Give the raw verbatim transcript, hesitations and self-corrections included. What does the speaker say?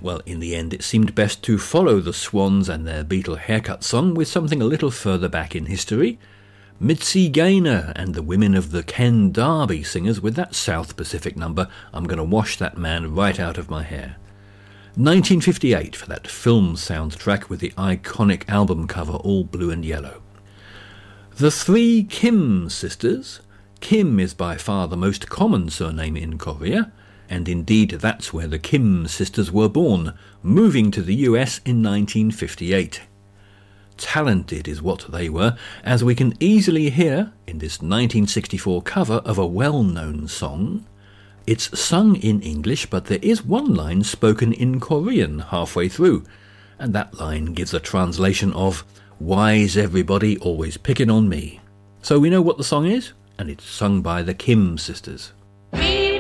Well, in the end, it seemed best to follow the Swans and their Beatle haircut song with something a little further back in history. Mitzi Gaynor and the Women of the Ken Darby Singers with that South Pacific number, I'm Gonna Wash That Man Right Out of My Hair. nineteen fifty-eight for that film soundtrack with the iconic album cover all blue and yellow. The Three Kim Sisters. Kim is by far the most common surname in Korea, and indeed that's where the Kim sisters were born, moving to the U S in nineteen fifty-eight. Talented is what they were, as we can easily hear in this nineteen sixty-four cover of a well-known song. It's sung in English, but there is one line spoken in Korean halfway through, and that line gives a translation of "Why's everybody always picking on me?" So we know what the song is, and it's sung by the Kim sisters.